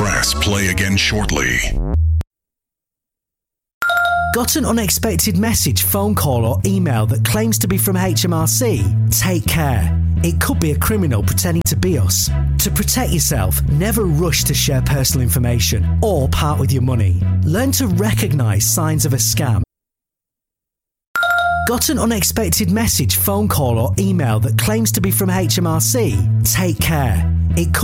Press play again shortly. Got an unexpected message, phone call or email that claims to be from HMRC? Take care. It could be a criminal pretending to be us. To protect yourself, never rush to share personal information or part with your money. Learn to recognise signs of a scam. Got an unexpected message, phone call or email that claims to be from HMRC? Take care. It could